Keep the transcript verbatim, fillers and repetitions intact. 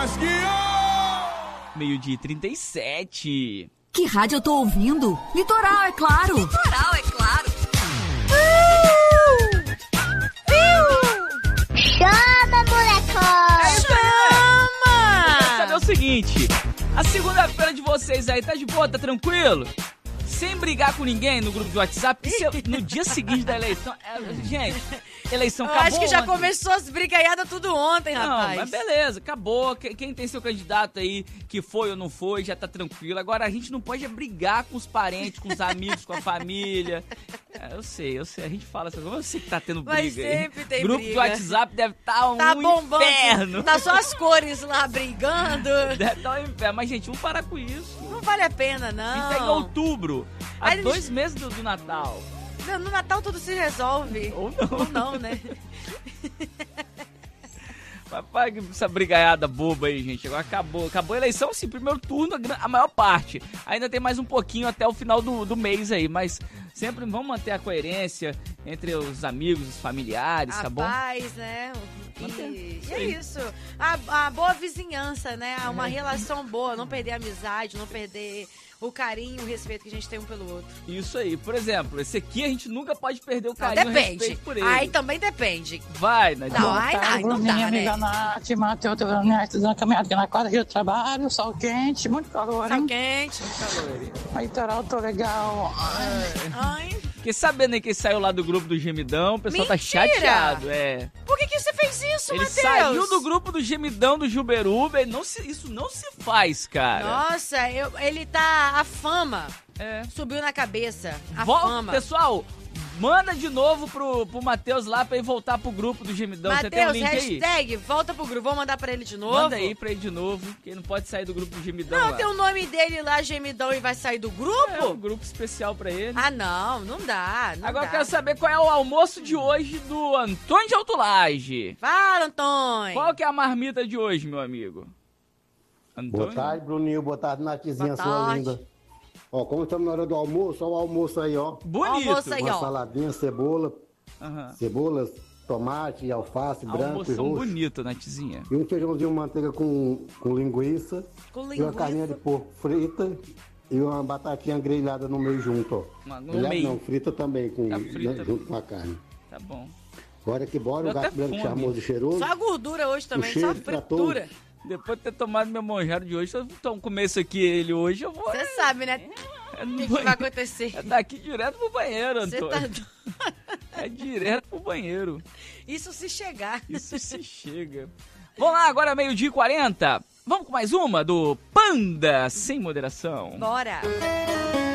Meio-dia e trinta e sete. Que rádio eu tô ouvindo? Litoral, é claro. Litoral, é claro. Uh! Uh! Chama, molecão! Chama! Quero saber o seguinte, a segunda-feira de vocês aí, tá de boa, tá tranquilo? Sem brigar com ninguém no grupo do WhatsApp, porque se, no dia seguinte da eleição... É, gente, eleição eu acabou. Acho que já ontem. Começou as brigaiadas tudo ontem, rapaz. Não, mas beleza, acabou. Quem tem seu candidato aí, que foi ou não foi, já tá tranquilo. Agora, a gente não pode é brigar com os parentes, com os amigos, com a família. É, eu sei, eu sei, a gente fala essas coisas. Eu sei que tá tendo briga mas sempre aí. tem Grupo briga. do WhatsApp deve estar tá um tá bombando, inferno. Tá só as cores lá brigando. Deve estar tá um inferno. Mas, gente, vamos parar com isso. Não vale a pena, não. A gente tá em outubro, há Aí dois eles... meses do, do Natal. No Natal tudo se resolve. Ou não. Ou não, né? Papai, essa brigaiada boba aí, gente. Agora acabou. Acabou a eleição, sim. Primeiro turno, a maior parte. Ainda tem mais um pouquinho até o final do, do mês aí. Mas sempre vamos manter a coerência entre os amigos, os familiares, a tá bom? A paz, né? E, e é isso. A, a boa vizinhança, né? Uma é. relação boa. Não perder a amizade, não perder... o carinho, o respeito que a gente tem um pelo outro. Isso aí. Por exemplo, esse aqui a gente nunca pode perder o carinho e o respeito por ele. Aí também depende. Vai, Nath. Não, aí não, não dá, né? Amiga Nath, Matheus, tô dando caminhada aqui na quadra aqui do trabalho, sol quente, muito calor, Sol hein? quente. Muito calor. Aí, Litoral, tô legal. Ai. Ai. Fiquei sabendo aí que ele saiu lá do grupo do Gemidão, o pessoal Mentira. tá chateado, é. Por que que você fez isso, ele Matheus? Ele saiu do grupo do Gemidão do Gilberuba, não se, isso não se faz, cara. Nossa, eu, ele tá... A fama é. subiu na cabeça, a Volta, fama. Pessoal, manda de novo pro, pro Matheus lá pra ele voltar pro grupo do Gemidão. Mateus, você tem um link hashtag, aí? volta pro grupo, vou mandar pra ele de novo. Manda aí pra ele de novo, que ele não pode sair do grupo do Gemidão Não, lá. tem o nome dele lá, Gemidão, e vai sair do grupo? É, um grupo especial pra ele. Ah, não, não dá, não Agora dá. eu quero saber qual é o almoço de hoje do Antônio de Altulage. Fala, Antônio. Qual que é a marmita de hoje, meu amigo? Antônio? Boa tarde, Bruninho. Boa tarde, Nathzinha, sua linda. Ó, como estamos na hora do almoço, ó o almoço aí, ó. Bonito. Almoço aí, uma ó. saladinha, cebola, uhum. cebolas, tomate, alface, branco e roxo. bonito, Nathzinha. E um feijãozinho manteiga com, com linguiça. Com linguiça. E uma carninha de porco frita e uma batatinha grelhada no meio junto, ó. No grelhada meio. não, frita também, com, tá frita. Né, junto com a carne. Tá bom. Bora que bora, eu o gato branco charmoso e cheiroso. Só a gordura hoje também, só a fritura. Depois de ter tomado meu monjaro de hoje, se eu então, comer isso aqui ele hoje, eu vou... Você sabe, né? É, o que, que vai acontecer? É daqui direto pro banheiro, Antônio. Tá... É direto pro banheiro. Isso se chegar. Isso se chega. Vamos lá, agora meio-dia e quarenta. Vamos com mais uma do Panda Sem Moderação. Bora!